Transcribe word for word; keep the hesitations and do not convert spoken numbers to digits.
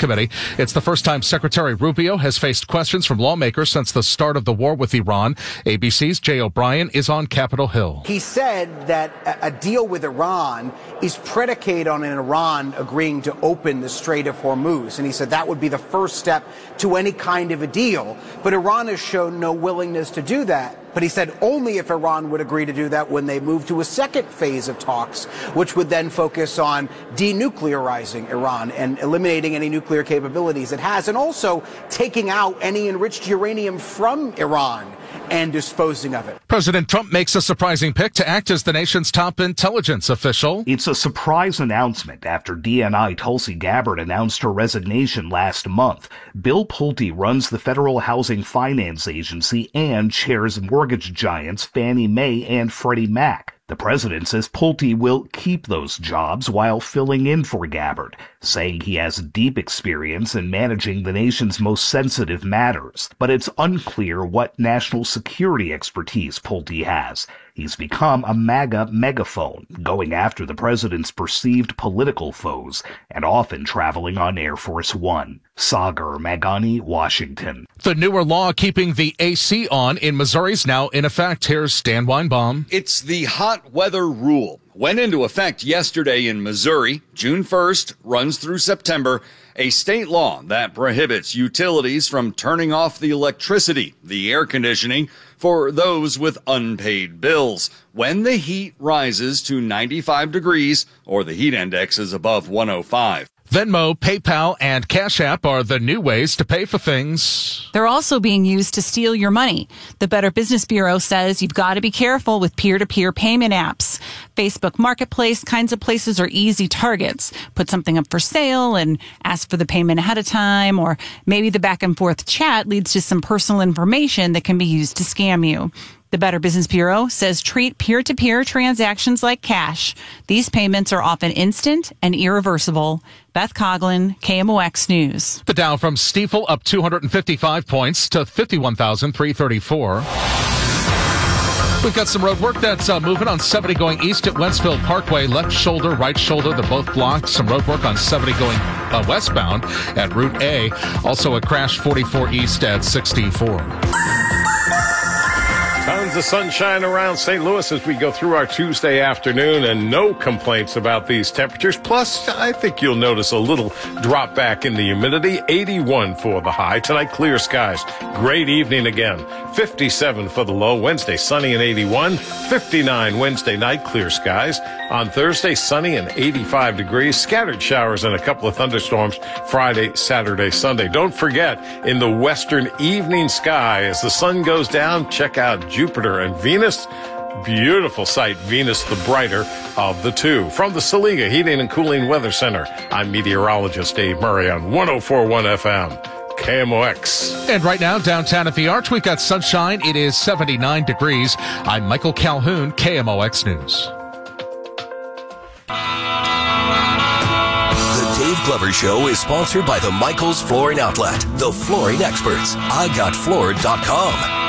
Committee. It's the first time Secretary Rubio has faced questions from lawmakers since the start of the war with Iran. A B C's Jay O'Brien is on Capitol Hill. He said that a deal with Iran is predicated on an Iran agreeing to open the Strait of Hormuz. And he said that would be the first step to any kind of a deal. But Iran has shown no willingness to do that. But he said only if Iran would agree to do that when they move to a second phase of talks, which would then focus on denuclearizing Iran and eliminating any nuclear capabilities it has, and also taking out any enriched uranium from Iran and disposing of it. President Trump makes a surprising pick to act as the nation's top intelligence official. It's a surprise announcement after D N I Tulsi Gabbard announced her resignation last month. Bill Pulte runs the Federal Housing Finance Agency and chairs mortgage giants Fannie Mae and Freddie Mac. The president says Pulte will keep those jobs while filling in for Gabbard, saying he has deep experience in managing the nation's most sensitive matters. But it's unclear what national security expertise Pulte has. He's become a MAGA megaphone, going after the president's perceived political foes and often traveling on Air Force One. Sagar Magani, Washington. The newer law keeping the A C on in Missouri is now in effect. Here's Stan Weinbaum. It's the hot weather rule. Went into effect yesterday in Missouri. June first, runs through September. A state law that prohibits utilities from turning off the electricity, the air conditioning, for those with unpaid bills when the heat rises to ninety-five degrees or the heat index is above one oh five. Venmo, PayPal, and Cash App are the new ways to pay for things. They're also being used to steal your money. The Better Business Bureau says you've got to be careful with peer-to-peer payment apps. Facebook Marketplace kinds of places are easy targets. Put something up for sale and ask for the payment ahead of time, or maybe the back and forth chat leads to some personal information that can be used to scam you. The Better Business Bureau says treat peer-to-peer transactions like cash. These payments are often instant and irreversible. Beth Coughlin, K M O X News. The Dow from Stifel up two hundred fifty-five points to fifty-one thousand three hundred thirty-four. We've got some road work that's uh, moving on seventy going east at Wentzville Parkway. Left shoulder, right shoulder, they're both blocked. Some road work on seventy going uh, westbound at Route A. Also a crash forty-four east at sixty-four. Tons of sunshine around Saint Louis as we go through our Tuesday afternoon, and no complaints about these temperatures. Plus, I think you'll notice a little drop back in the humidity. eighty-one for the high. Tonight, clear skies. Great evening again. fifty-seven for the low. Wednesday, sunny and eighty-one. fifty-nine Wednesday night, clear skies. On Thursday, sunny and eighty-five degrees. Scattered showers and a couple of thunderstorms Friday, Saturday, Sunday. Don't forget, in the western evening sky, as the sun goes down, check out Jupiter and Venus. Beautiful sight, Venus the brighter of the two. From the Saliga Heating and Cooling Weather Center, I'm meteorologist Dave Murray on one oh four point one F M. K M O X. And right now, downtown at the Arch, we've got sunshine. It is seventy-nine degrees. I'm Michael Calhoun, K M O X News. The Dave Glover Show is sponsored by the Michaels Flooring Outlet, the flooring experts. I got floored dot com.